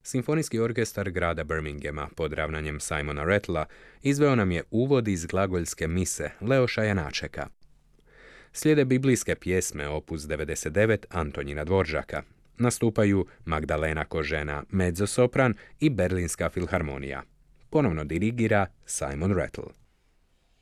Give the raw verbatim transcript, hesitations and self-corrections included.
Simfonijski orkestar grada Birminghama pod ravnanjem Simona Rattlea izveo nam je uvod iz glagoljske mise Leoša Janačeka. Slijede biblijske pjesme opus devedeset devet Antonjina Dvoržaka. Nastupaju Magdalena Kožena mezzosopran i Berlinska filharmonija. Ponovno dirigira Simon Rattle.